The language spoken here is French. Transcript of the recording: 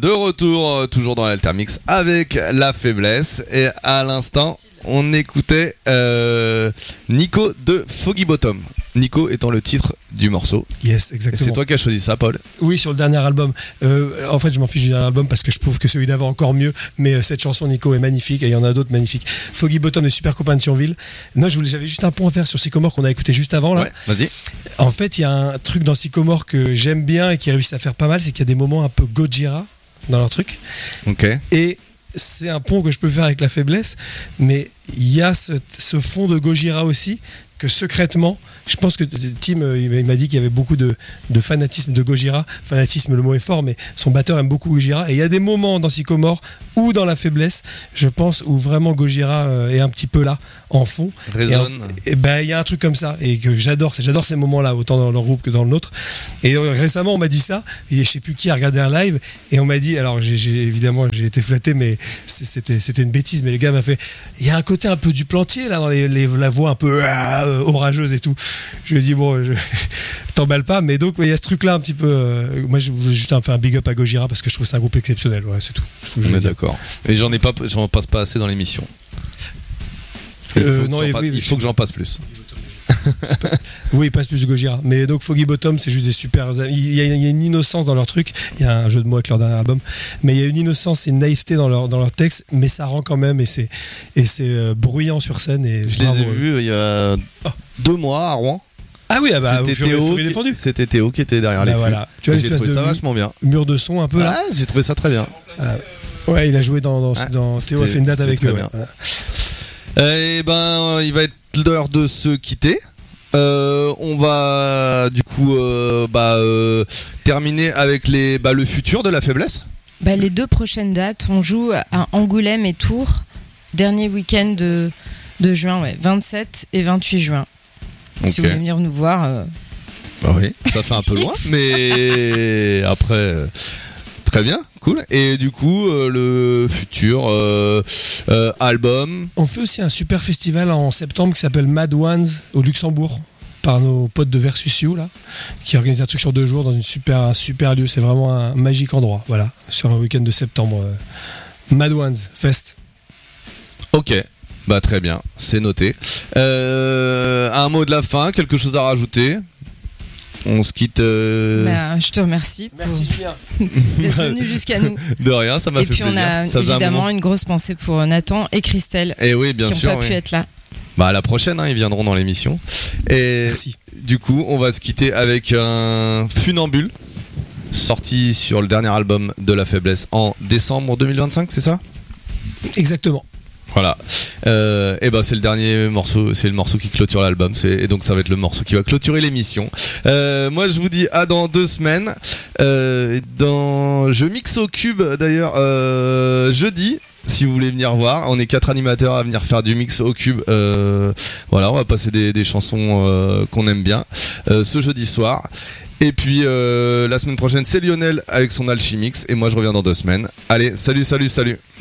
De retour, toujours dans l'Altermix avec La Faiblesse. Et à l'instant, on écoutait Nico de Foggy Bottom. Nico étant le titre du morceau. Yes, exactement. Et c'est toi qui as choisi ça, Paul? Oui, sur le dernier album. En fait, je m'en fiche du dernier album parce que je trouve que celui d'avant encore mieux. Mais cette chanson, Nico, est magnifique et il y en a d'autres magnifiques. Foggy Bottom, les super copains de Thionville. Moi, j'avais juste un point à faire sur Sycomore qu'on a écouté juste avant. Là. Ouais, vas-y. En fait, il y a un truc dans Sycomore que j'aime bien et qui réussit à faire pas mal, c'est qu'il y a des moments un peu Gojira dans leur truc. Ok. Et c'est un pont que je peux faire avec La Faiblesse, mais il y a ce fond de Gojira aussi, que secrètement, je pense que Tim il m'a dit qu'il y avait beaucoup de fanatisme de Gojira. Fanatisme, le mot est fort, mais son batteur aime beaucoup Gojira. Et il y a des moments dans Sycomore ou dans La Faiblesse, je pense, où vraiment Gojira est un petit peu là, en fond. Résonne. Et ben il y a un truc comme ça, et que j'adore ces moments-là, autant dans leur groupe que dans le nôtre. Et récemment, on m'a dit ça, et je sais plus qui a regardé un live, et on m'a dit, alors évidemment, j'ai été flatté, mais c'était une bêtise, mais le gars m'a fait, il y a un côté un peu du Plantier, là, dans la voix un peu orageuse et tout. Je lui ai dit, bon, t'emballes pas, mais donc il y a ce truc-là un petit peu. Moi, je voulais juste faire un big up à Gojira parce que je trouve c'est un groupe exceptionnel. Ouais, c'est tout. On est d'accord. Mais j'en passe pas assez dans l'émission. Il faut que j'en passe plus. Oui, il passe plus de Gojira. Mais donc Foggy Bottom, c'est juste des super. Il y a une innocence dans leur truc. Il y a un jeu de mots avec leur dernier album, mais il y a une innocence et une naïveté dans leur texte, mais ça rend quand même, et c'est bruyant sur scène. Et je les ai vus il y a 2 mois à Rouen. Ah oui, c'était Théo qui était derrière les fûts. Voilà. Tu vois, j'ai trouvé ça vachement bien. Mur de son un peu là. J'ai trouvé ça très bien. Ouais, il a joué dans Théo a fait une date avec eux. Et ben, il va être l'heure de se quitter. On va du coup terminer avec le futur de La Faiblesse. Les 2 prochaines dates, on joue à Angoulême et Tours, dernier week-end de juin, 27 et 28 juin. Okay. Si vous voulez venir nous voir. Oui, ça fait un peu loin, mais après, très bien, cool. Et du coup, le futur album. On fait aussi un super festival en septembre qui s'appelle Mad Ones au Luxembourg, par nos potes de Versus You là, qui organisent un truc sur 2 jours dans un super lieu. C'est vraiment un magique endroit, voilà, sur un week-end de septembre. Mad Ones Fest. Ok. Très bien, c'est noté. Un mot de la fin, quelque chose à rajouter? On se quitte. Je te remercie. Merci Julien d'être venu jusqu'à nous. De rien, ça m'a fait plaisir. Et puis on a évidemment une grosse pensée pour Nathan et Christelle. Et oui, bien qui sûr. N'ont pas pu être là. À la prochaine, ils viendront dans l'émission. Et merci. Du coup, on va se quitter avec un Funambule, sorti sur le dernier album de La Faiblesse en décembre 2025, c'est ça? Exactement. Voilà. C'est le dernier morceau, c'est le morceau qui clôture l'album, et donc ça va être le morceau qui va clôturer l'émission. Moi je vous dis à dans 2 semaines. Je mixe au cube d'ailleurs jeudi. Si vous voulez venir voir, on est 4 animateurs à venir faire du mix au cube. Voilà, on va passer des chansons qu'on aime bien ce jeudi soir. Et puis la semaine prochaine c'est Lionel avec son Alchimix, et moi je reviens dans 2 semaines. Allez, salut.